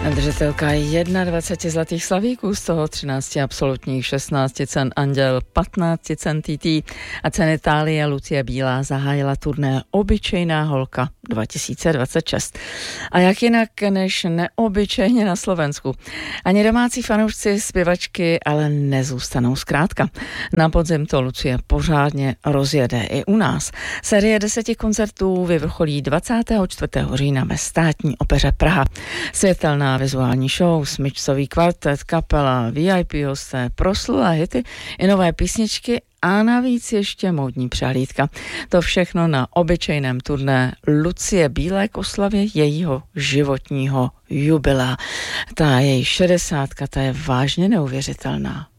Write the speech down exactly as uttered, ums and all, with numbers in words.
Držitelka dvacet jedna zlatých slavíků, z toho třináct absolutních, šestnáct cen Anděl, patnáct cen T T a ceny Thálie Lucie Bílá zahájila turné Obyčejná holka dva tisíce dvacet šest. A jak jinak než neobyčejně na Slovensku. Ani domácí fanoušci zpěvačky ale nezůstanou zkrátka. Na podzim to Lucie pořádně rozjede i u nás. Série deseti koncertů vyvrcholí dvacátého čtvrtého října ve Státní opeře Praha. Světelná vizuální show, smyčcový kvartet, kapela, V I P hosté, proslulé hity i nové písničky a navíc ještě módní přehlídka. To všechno na obyčejném turné Lucie Bílé k oslavě jejího životního jubilea. Ta její šedesátka, ta je vážně neuvěřitelná.